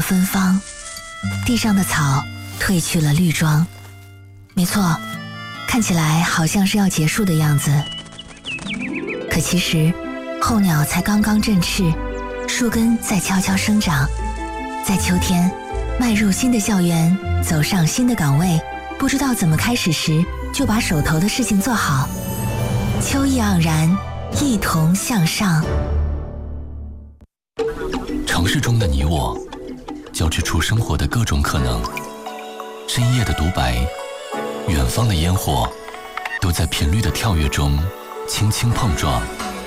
芬芳，地上的草褪去了绿装。没错，看起来好像是要结束的样子，可其实候鸟才刚刚振翅，树根在悄悄生长。在秋天迈入新的校园，走上新的岗位，不知道怎么开始时，就把手头的事情做好。秋意盎然，一同向上。 城市中的你我，交织出生活的各种可能。深夜的独白，远方的烟火，都在频率的跳跃中轻轻碰撞。